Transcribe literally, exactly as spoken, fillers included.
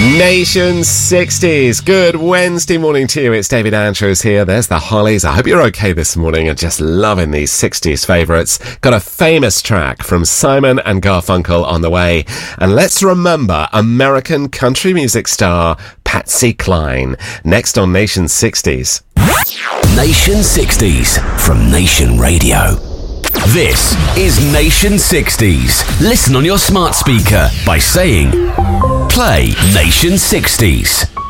Nation sixties. Good Wednesday morning to you. It's David Andrews here. There's the Hollies. I hope you're okay this morning and just loving these sixties favourites. Got a famous track from Simon and Garfunkel on the way. And let's remember American country music star Patsy Cline. Next on Nation sixties. Nation sixties from Nation Radio. This is Nation sixties. Listen on your smart speaker by saying, play Nation sixties.